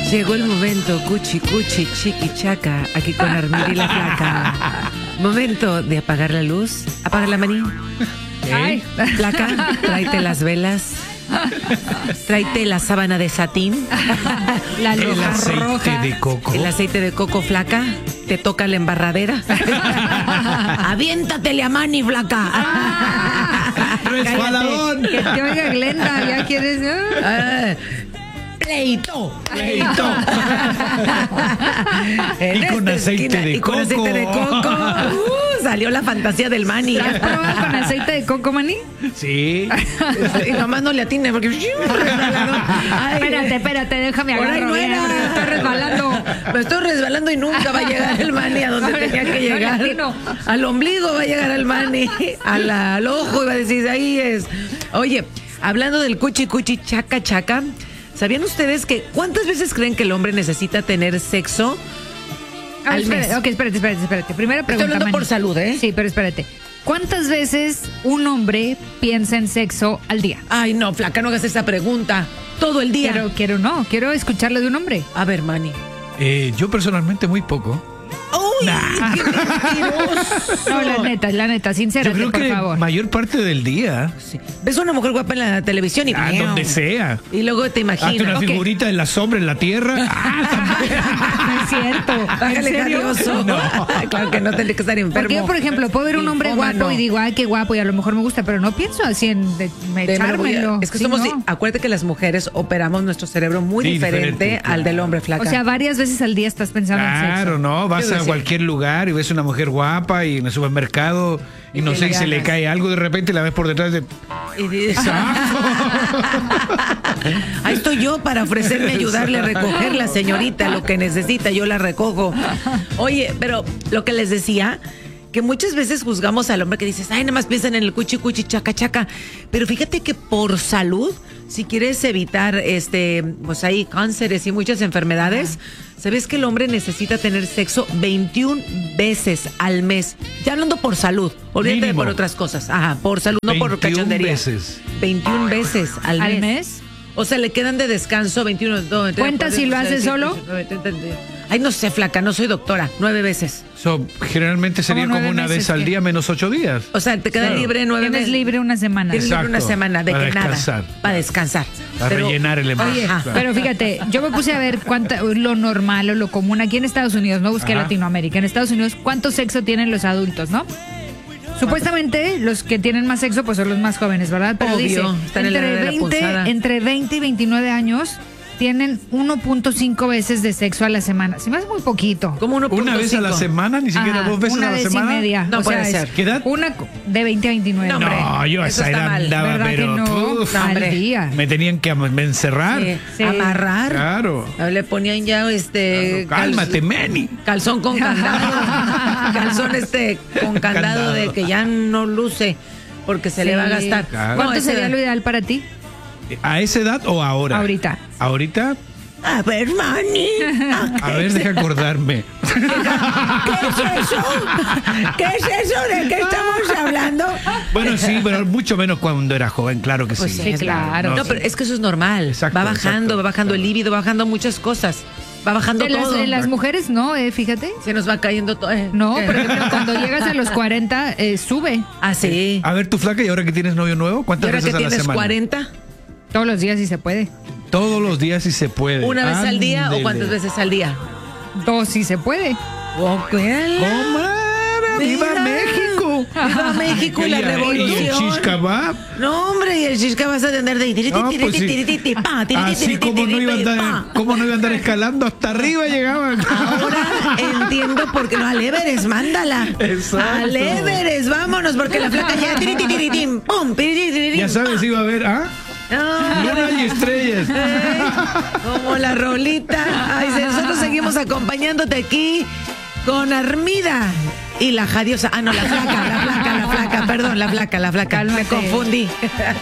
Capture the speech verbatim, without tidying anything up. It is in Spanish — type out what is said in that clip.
Llegó el momento, cuchi, cuchi, chiqui, chaca, aquí con Armida y la Flaca. Momento de apagar la luz. Apaga la maní. Ay. Flaca, tráete las velas. Tráete la sábana de satín. La El loja aceite roja. de coco. El aceite de coco, Flaca. Te toca la embarradera. Aviéntatele a mani, Flaca. ¡Resbaladón! Que te oiga Glenda, ya quieres. Ah, pleito. Pleito. En Y con esta aceite esquina, de y con coco. aceite de coco. Uh, salió la fantasía del mani. ¿Has probado con aceite de coco, maní? Sí. Y nomás no le atine porque... Ay, Espérate, espérate, déjame por ahí agarrar no bien, era. me estoy resbalando. Me estoy resbalando y nunca va a llegar el mani a donde tenía que llegar. Latino. Al ombligo va a llegar el mani. A la- al ojo iba a decir, ahí es. Oye, hablando del cuchi cuchi chaca chaca, ¿sabían ustedes que cuántas veces creen que el hombre necesita tener sexo Ah, al espérate, mes? ok, espérate, espérate, espérate. Primera Estoy pregunta, hablando Manny. por salud, ¿eh? Sí, pero espérate. ¿Cuántas veces un hombre piensa en sexo al día? Ay, no, Flaca, no hagas esa pregunta. Todo el día. Quiero, quiero no, quiero escucharle de un hombre. A ver, mani. Eh, yo personalmente muy poco. ¡Uy! ¡Qué mentiroso! No, la neta, la neta, Yo sincérate, creo por que favor. mayor parte del día, Sí. Ves a una mujer guapa en la televisión y... a donde sea. Y luego te Hazte una imaginas. ok. figurita en la sombra, en la tierra. Ah, también. No es cierto. ¿En Bájale, serio? Jarioso. claro que no tendría que estar enfermo. Porque yo, por ejemplo, puedo ver un hombre Ninfómano. guapo y digo, ay, qué guapo, y a lo mejor me gusta, pero no pienso así en de, me De echármelo. maravilla. Es que Sí, somos... no. di- Acuérdate que las mujeres operamos nuestro cerebro muy Sí, diferente, diferente, al del hombre, O Flaca. sea, varias veces al día estás pensando en Claro, sexo. ¿no? Vas Quiero a decir- cualquier lugar y ves una mujer guapa y en el supermercado y, Y no que sé, le y se le ganas. cae algo de repente y la ves por detrás de... Y dices, ahí estoy yo para ofrecerme ayudarle a recoger la señorita lo que necesita, yo la recojo. Oye, pero lo que les decía, que muchas veces juzgamos al hombre que dices, ay, nada más piensan en el cuchi cuchi chaca chaca, pero fíjate que por salud, si quieres evitar este, pues ahí cánceres y muchas enfermedades, ¿sabes que el hombre necesita tener sexo veintiuna veces al mes? Ya hablando por salud, olvídate de Mínimo. por otras cosas. Ajá, por salud, no por veintiuna cachondería. veces. veintiuna veces al mes. ¿Al mes? O sea, le quedan de descanso veintiuno. No, veinte, ¿Cuenta cuarenta, si lo sesenta, hace solo? dieciocho, treinta, treinta. Ay, no sé, Flaca, no soy doctora. Nueve veces. So, generalmente sería ¿Cómo como nueve una meses vez al qué? día menos ocho días. O sea, te queda Claro. libre nueve Tienes meses. libre una semana. Tienes libre una Exacto. semana de Para que descansar. nada. Para descansar. Para Pero- rellenar el embarazo. Oye, Claro. pero fíjate, yo me puse a ver cuánta, lo normal o lo común aquí en Estados Unidos, no busqué Ajá. Latinoamérica, en Estados Unidos, cuánto sexo tienen los adultos, ¿no? Supuestamente los que tienen más sexo pues son los más jóvenes, ¿verdad? Pero Obvio, dice, están en la edad de la pulsada. veinte, entre veinte y veintinueve años tienen uno punto cinco veces de sexo a la semana. Se me hace muy poquito. Como uno Una vez a la semana, ni siquiera Ajá, dos veces una a la vez semana. y media. No O puede sea, ser. es ¿Qué edad? Una de veinte a veintinueve. No, hombre. No, yo a Eso esa está edad mal, andaba, ¿Verdad que pero... no? uf, No, hombre. Al día. me tenían que am- encerrar. Sí. Sí. Amarrar. Claro. Le ponían ya este. Cálmate, cal- Manny. Calzón con candado. Calzón este con candado, Candado. de que ya no luce porque se le va a Sí. gastar. Claro. ¿Cuánto ese- sería lo ideal para ti? ¿A esa edad o ahora? Ahorita. ¿Ahorita? A ver, Manny. A ver, deja acordarme. ¿Qué es eso? ¿Qué es eso? ¿De qué estamos hablando? Bueno, sí, pero mucho menos cuando era joven, claro que Pues sí. sí, claro. No, sí. pero es que eso es normal. Exacto, va bajando, exacto, va bajando el claro. líbido, va bajando muchas cosas. Va bajando En las, todo. en las mujeres no, eh, fíjate. Se nos va cayendo todo. eh. No, ¿Qué? por ejemplo, cuando llegas a los cuarenta, eh, sube. Ah, sí. A ver, tu flaca, ¿y ahora que tienes novio nuevo? ¿Y ¿Cuántas ahora que veces a la tienes semana? cuarenta? Todos los días si se puede. Todos los días si se puede. ¿Una vez al día o Ándele. cuántas veces al día? Dos si se puede. Ok. ¡Comadre! ¡Viva Mira. México! ¡Viva México y la ¿Y el revolución! shish kebab? No, hombre, y el chisca vas a tener de tiri, No, tiri, pues sí. tiri, tiri, tiri, pa, tiri, Así tiri, como tiri, no, iba a tiri, andar, pa. cómo no iba a andar escalando, hasta arriba llegaban. Ahora entiendo por qué no, al Everest, mándala. Exacto. Al Everest, vámonos, porque la flaca ya tiri, tiri, tiri, tim, pum, tiri, tiri, tiri, Ya tim. sabes, iba a haber, ¿ah? No, Luna y estrellas. eh, como la rolita. Ay, sí, nosotros seguimos acompañándote aquí con Armida y la Jadiosa. Ah, no, la flaca, la flaca, la flaca, perdón, la flaca, la flaca. Me Cálmate. confundí.